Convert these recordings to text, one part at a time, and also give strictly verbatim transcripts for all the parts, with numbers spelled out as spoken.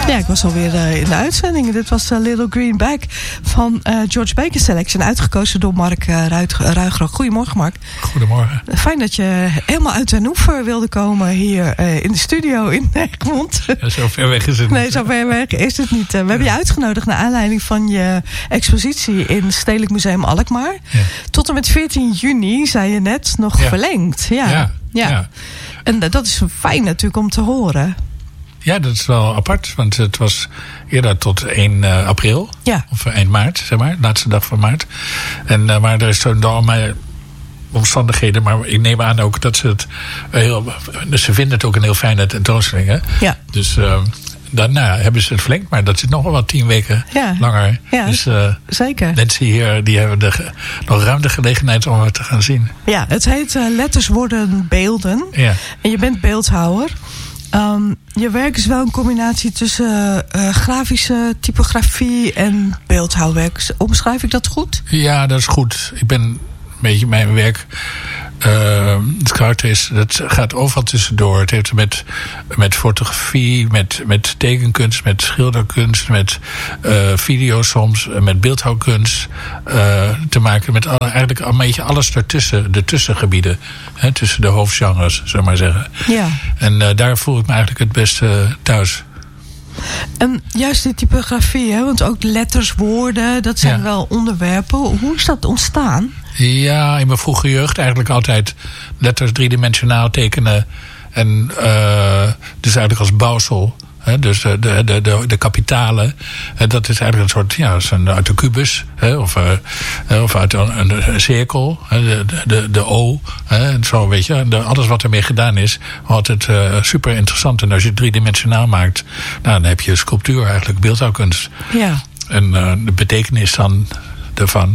Ja, ik was alweer uh, in de uitzending. Dit was uh, Little Green Bag van uh, George Baker Selection. Uitgekozen door Mark uh, Ruigrok. Goedemorgen, Mark. Goedemorgen. Fijn dat je helemaal uit Den Oever wilde komen hier uh, in de studio in Egmond. Ja, zo ver weg is het niet. Nee, zo ver weg is het niet. Uh, we hebben je uitgenodigd naar aanleiding van je expositie in Stedelijk Museum Alkmaar. Ja. Tot en met veertien juni, zei je net, nog ja. verlengd. Ja. Ja. Ja. ja. En uh, dat is fijn natuurlijk om te horen. Ja, dat is wel apart, want het was eerder tot één april. Ja. Of eind maart, zeg maar, laatste dag van maart. En, uh, maar er is toen door allemaal omstandigheden, maar ik neem aan ook dat ze het heel... Dus ze vinden het ook een heel fijne tentoonstelling, hè? Ja. Dus uh, daarna hebben ze het verlengd, maar dat zit nog wel wat tien weken ja. langer. Ja, dus uh, zeker. Mensen hier, die hebben de, nog ruim de gelegenheid om het te gaan zien. Ja, het heet uh, Letters worden beelden. Ja. En je bent beeldhouwer. Um, je werk is wel een combinatie tussen uh, grafische typografie en beeldhouwwerk. Omschrijf ik dat goed? Ja, dat is goed. Ik ben een beetje mijn werk... Uh, het karakter is, dat gaat overal tussendoor. Het heeft met, met fotografie, met, met tekenkunst, met schilderkunst, met uh, video soms, met beeldhouwkunst uh, te maken. Met alle, eigenlijk een beetje alles ertussen, de tussengebieden. Hè, tussen de hoofdgenres, zullen we maar zeggen. Ja. En uh, daar voel ik me eigenlijk het beste thuis. En juist die typografie, hè, want ook letters, woorden, dat zijn ja. wel onderwerpen. Hoe is dat ontstaan? Ja, in mijn vroege jeugd eigenlijk altijd letters driedimensionaal tekenen. En uh, dus eigenlijk als bouwsel. Hè, dus de, de, de, de, de kapitalen. Hè, dat is eigenlijk een soort, ja, een, uit de kubus. Hè, of, uh, of uit een, een, een cirkel. Hè, de, de, de O. Hè, en zo, weet je. En de, alles wat ermee gedaan is, altijd uh, super interessant. En als je het driedimensionaal maakt, nou, dan heb je sculptuur eigenlijk, beeldhouwkunst. Ja. En uh, de betekenis dan ervan,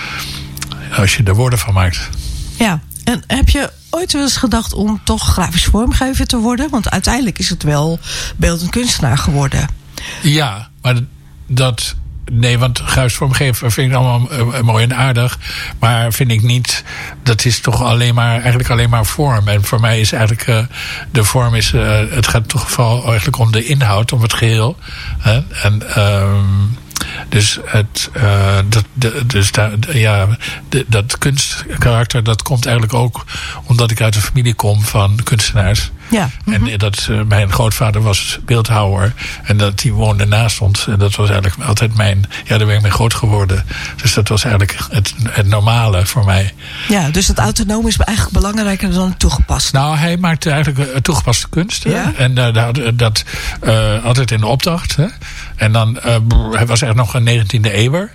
als je er woorden van maakt. Ja, en heb je ooit wel eens gedacht om toch grafisch vormgever te worden? Want uiteindelijk is het wel beeldend kunstenaar geworden. Ja, maar dat... Nee, want grafisch vormgever vind ik allemaal uh, mooi en aardig. Maar vind ik niet... Dat is toch alleen maar, eigenlijk alleen maar vorm. En voor mij is eigenlijk... Uh, de vorm is... Uh, het gaat toch vooral eigenlijk om de inhoud, om het geheel. Hè? En... Uh, Dus, het, uh, dat, de, dus daar, ja, de, dat kunstkarakter, dat komt eigenlijk ook omdat ik uit een familie kom van kunstenaars. Ja. Mm-hmm. En dat uh, mijn grootvader was beeldhouwer en dat die woonde naast ons. En dat was eigenlijk altijd mijn, ja, daar ben ik mee groot geworden. Dus dat was eigenlijk het, het normale voor mij. Ja, dus het autonoom is eigenlijk belangrijker dan het toegepast. Nou, hij maakte eigenlijk toegepaste kunst. Ja. En uh, dat, dat uh, altijd in de opdracht. Hè? En dan, uh, hij was echt nog een negentiende eeuwer.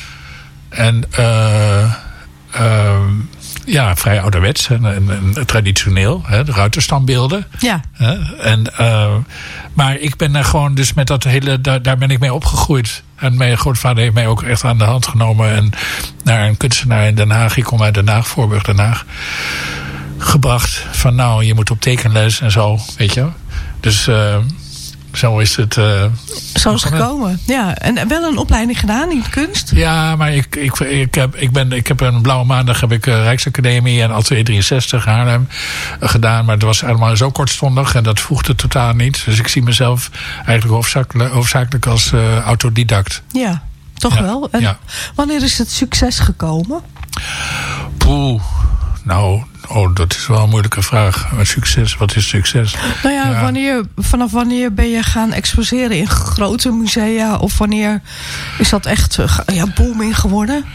En uh, uh, ja, vrij ouderwets en, en, en traditioneel. Hè, de ruiterstandbeelden. Ja. Hè, en, uh, maar ik ben er gewoon dus met dat hele, daar, daar ben ik mee opgegroeid. En mijn grootvader heeft mij ook echt aan de hand genomen. En naar een kunstenaar in Den Haag. Ik kom uit Den Haag, Voorburg Den Haag. Gebracht van nou, je moet op tekenles en zo, weet je. Dus... Uh, Zo is het. Uh, Zo is het gekomen. Ja, en wel een opleiding gedaan in kunst? Ja, maar ik, ik, ik, heb, ik, ben, ik heb een blauwe maandag heb ik uh, Rijksacademie en Atelier drieënzestig Haarlem uh, gedaan. Maar dat was allemaal zo kortstondig en dat voegde totaal niet. Dus ik zie mezelf eigenlijk hoofdzakelijk, hoofdzakelijk als uh, autodidact. Ja, toch ja, wel. En ja. Wanneer is het succes gekomen? Poeh, nou... Oh, dat is wel een moeilijke vraag. Succes, wat is succes? Nou ja, ja. Wanneer, vanaf wanneer ben je gaan exposeren in grote musea? Of wanneer is dat echt ja, booming geworden?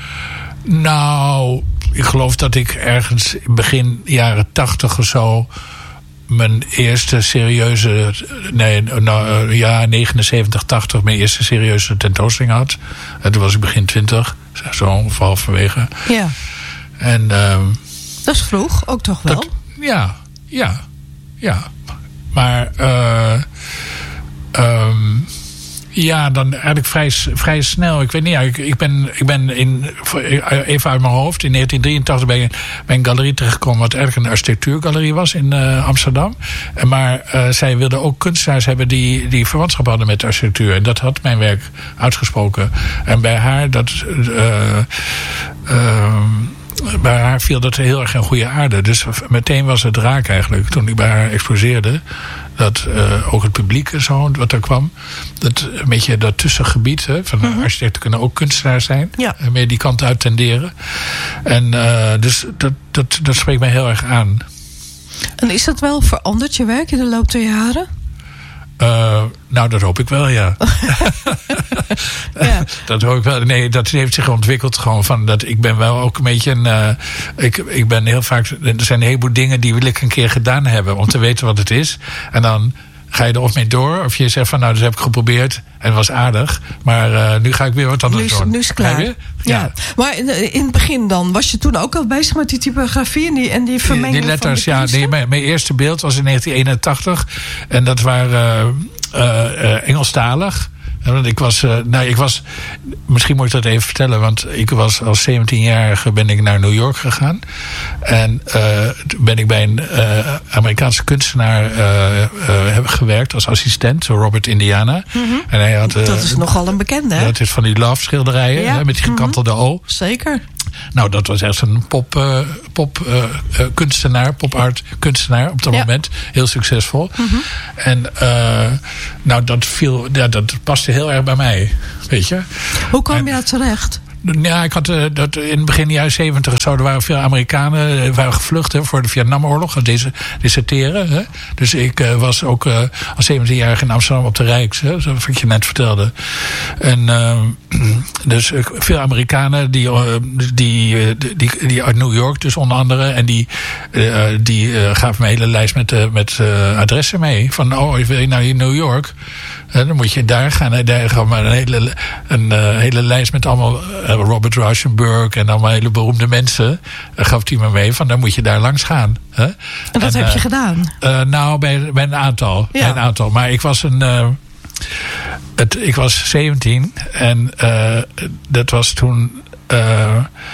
Nou, ik geloof dat ik ergens begin jaren tachtig of zo... mijn eerste serieuze... Nee, nou, ja, negenenzeventig, tachtig... mijn eerste serieuze tentoonstelling had. En toen was ik begin twintig. Zo ongeveer halverwege. Ja. En... Um, dat is vroeg, ook toch wel? Dat, ja, ja, ja. Maar uh, um, ja, dan eigenlijk vrij, vrij snel. Ik weet niet, ik, ik ben, ik ben in, even uit mijn hoofd, in negentien drieëntachtig ben ik bij een galerie terechtgekomen wat eigenlijk een architectuurgalerie was in uh, Amsterdam. Maar uh, zij wilden ook kunstenaars hebben die, die verwantschap hadden met architectuur. En dat had mijn werk uitgesproken. En bij haar, dat... Uh, uh, bij haar viel dat heel erg in goede aarde. Dus meteen was het raak eigenlijk. Toen ik bij haar exposeerde. dat uh, ook het publiek en zo, wat er kwam. Dat een beetje dat tussengebied. Hè, van mm-hmm. architecten kunnen ook kunstenaar zijn. Ja. En meer die kant uit tenderen. En uh, dus dat, dat, dat spreekt mij heel erg aan. En is dat wel veranderd, je werk, in de loop der jaren? Uh, nou, dat hoop ik wel, ja. ja. Dat hoop ik wel. Nee, dat heeft zich ontwikkeld gewoon van dat ik ben wel ook een beetje een. Uh, ik, ik ben heel vaak. Er zijn een heleboel dingen die wil ik een keer gedaan hebben om te weten wat het is. En dan ga je er of mee door, of je zegt van nou, dat heb ik geprobeerd en het was aardig, maar uh, nu ga ik weer wat anders nu is, doen. Nu is het klaar. Ja. ja. Maar in, in het begin dan, was je toen ook al bezig met die typografie en die, en die vermenging die, die letters, van de ja. Nee, mijn, mijn eerste beeld was in negentien eenentachtig en dat waren uh, uh, uh, Engelstalig. Want ik was, uh, nou, ik was, misschien moet ik dat even vertellen, want ik was als zeventienjarige ben ik naar New York gegaan. En uh, ben ik bij een uh, Amerikaanse kunstenaar uh, uh, gewerkt als assistent, Robert Indiana. Mm-hmm. En hij had, uh, dat is nogal een bekende, hè? Dat is van die love schilderijen, ja. hè, met die gekantelde mm-hmm. O. Zeker. Nou, dat was echt een pop, uh, pop uh, uh, kunstenaar, pop art kunstenaar op dat ja. moment. Heel succesvol. Mm-hmm. En uh, nou, dat viel, ja, dat paste heel erg bij mij, weet je. Hoe kwam en, je daar terecht? Ja, ik had uh, dat in het begin jaren zeventig zo, er waren veel Amerikanen uh, waren gevlucht hè, voor de Vietnamoorlog, gaan deze deserteren. Hè. Dus ik uh, was ook uh, als zeventienjarige in Amsterdam op de Rijks, hè, zoals ik je net vertelde. En uh, dus uh, veel Amerikanen die, uh, die, uh, die, die uit New York, dus onder andere, en die, uh, die uh, gaven me een hele lijst met, uh, met uh, adressen mee. Van, oh, wil je nou in New York? En dan moet je daar gaan. En daar gaan we een hele, een uh, hele lijst met allemaal uh, Robert Rauschenberg en allemaal hele beroemde mensen. Uh, gaf hij me mee van, dan moet je daar langs gaan. Hè? En wat en, heb uh, je gedaan? Uh, nou, bij, bij een aantal. Ja. Bij een aantal. Maar ik was een... Uh, het, ik was zeventien en uh, dat was toen... Uh,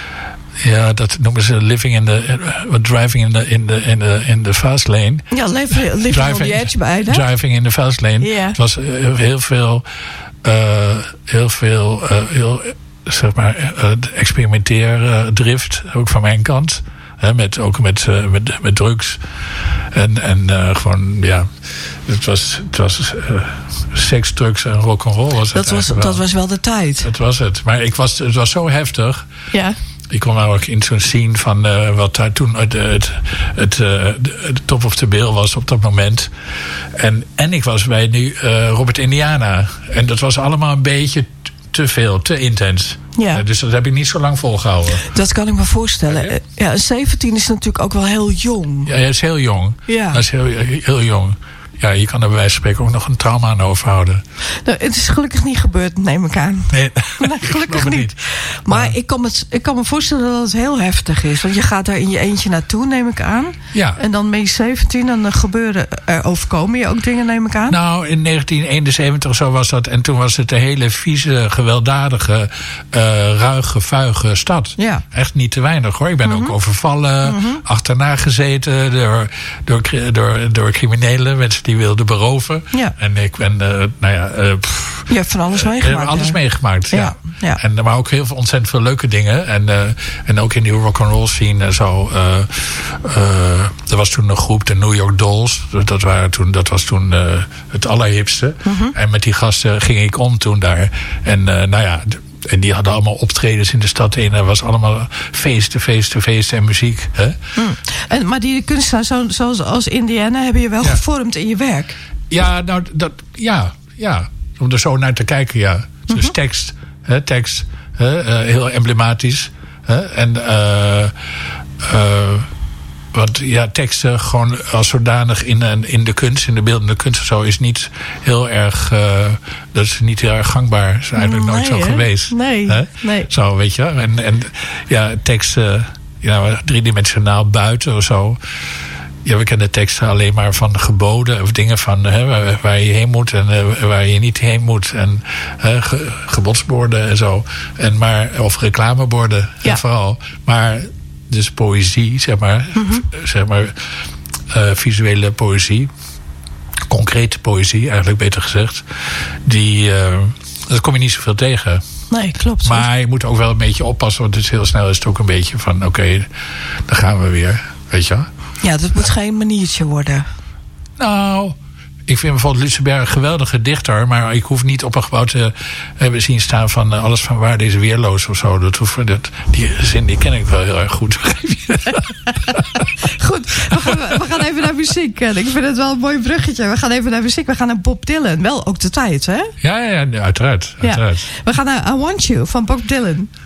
Ja, dat noemen ze living in the uh, driving in the in the in the in the fast lane. Ja, living, living driving, on the edge bijna. Driving in the fast lane. Yeah. Het was uh, heel veel, uh, heel veel, uh, heel zeg maar uh, experimenteerdrift ook van mijn kant. He, met, ook met, uh, met, met drugs. En, en uh, gewoon, ja. Het was, het was uh, seks, drugs en rock'n'roll. Was dat, was, dat was wel de tijd. Dat was het. Maar ik was, het was zo heftig. Ja. Ik kwam nou ook in zo'n scene van uh, wat daar toen het, het, het, uh, de top of the bill was op dat moment. En, en ik was bij nu uh, Robert Indiana. En dat was allemaal een beetje te veel, te intens. Ja. Uh, dus dat heb ik niet zo lang volgehouden. Dat kan ik me voorstellen. Ja, ja zeventien is natuurlijk ook wel heel jong. Ja, hij is heel jong. Ja. Hij is heel, heel jong. Ja, je kan er bij wijze van spreken ook nog een trauma aan overhouden. Nou, het is gelukkig niet gebeurd, neem ik aan. Nee, nee gelukkig niet. niet. Maar, maar ik, kan me, ik kan me voorstellen dat het heel heftig is. Want je gaat daar in je eentje naartoe, neem ik aan. Ja. En dan ben je zeventien en dan gebeuren er, overkomen je ook dingen, neem ik aan. Nou, in negentien eenenzeventig zo was dat. En toen was het een hele vieze, gewelddadige, uh, ruige, vuige stad. Ja. Echt niet te weinig, hoor. Ik ben mm-hmm. ook overvallen, mm-hmm. achterna gezeten door, door, door, door criminelen, mensen die wilden beroven. Ja. En ik ben, uh, nou ja... Uh, pff, je hebt van alles meegemaakt. Uh, alles ja. meegemaakt, ja. ja. ja. En, maar ook heel veel ontzettend veel leuke dingen. En, uh, en ook in die rock'n'roll scene en zo. Uh, uh, er was toen een groep, de New York Dolls. Dat, waren toen, dat was toen uh, het allerhipste. Mm-hmm. En met die gasten ging ik om toen daar. En uh, nou ja... En die hadden allemaal optredens in de stad heen. Er was allemaal feesten, feesten, feesten en muziek. Hè? Hmm. En, maar die kunstenaars zo, zoals als Indiana hebben je wel ja. gevormd in je werk? Ja, nou, dat, ja, ja. Om er zo naar te kijken, ja. Dus mm-hmm. tekst, hè, tekst, hè, uh, heel emblematisch. Hè, en uh, uh, want ja, teksten gewoon als zodanig in, in de kunst, in de beeldende kunst of zo, is niet heel erg, uh, dat is niet heel erg gangbaar. Dat is eigenlijk nee, nooit zo hè? geweest. Nee, hè? nee. Zo, weet je. En, en ja, teksten, ja, driedimensionaal buiten of zo. Ja, we kennen teksten alleen maar van geboden of dingen van hè, waar, waar je heen moet en uh, waar je niet heen moet. En hè, ge, gebodsborden en zo. En maar, of reclameborden, ja. en vooral. Maar dus poëzie, zeg maar, mm-hmm. zeg maar uh, visuele poëzie, concrete poëzie, eigenlijk beter gezegd, die, uh, daar kom je niet zoveel tegen. Nee, klopt. Maar hoor. Je moet ook wel een beetje oppassen, want het is heel snel is het ook een beetje van, oké, okay, dan gaan we weer, weet je wel. Ja, dat moet geen maniertje worden. Nou, Ik vind bijvoorbeeld Lutzenberg een geweldige dichter. Maar ik hoef niet op een gebouw te hebben zien staan van uh, alles van waarde is weerloos of zo. Dat hoeft, dat, die zin die ken ik wel heel erg goed. Goed, we gaan, we gaan even naar muziek. Ik vind het wel een mooi bruggetje. We gaan even naar muziek. We gaan naar Bob Dylan. Wel ook de tijd, hè? Ja, ja, ja uiteraard. uiteraard. Ja. We gaan naar I Want You van Bob Dylan.